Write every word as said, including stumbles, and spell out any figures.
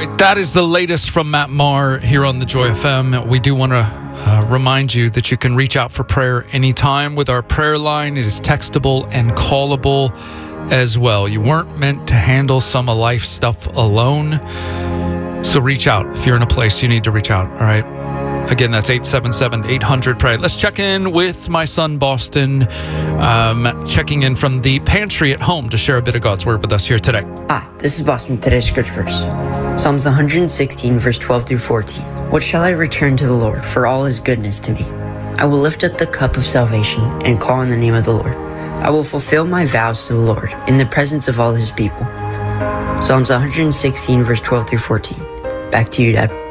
right, that is the latest from Matt Maher here on the Joy F M. We do want to uh, remind you that you can reach out for prayer anytime with our prayer line. It is textable and callable as well. You weren't meant to handle some of life stuff alone. So reach out if you're in a place you need to reach out, all right? Again, that's eight seven seven, eight hundred, pray. Let's check in with my son, Boston, um, checking in from the pantry at home to share a bit of God's word with us here today. Hi, this is Boston. Today's scripture verse. Psalms one hundred sixteen, verse twelve through fourteen. What shall I return to the Lord for all his goodness to me? I will lift up the cup of salvation and call on the name of the Lord. I will fulfill my vows to the Lord in the presence of all his people. Psalms one hundred sixteen, verse twelve through fourteen. Back to you, Dad.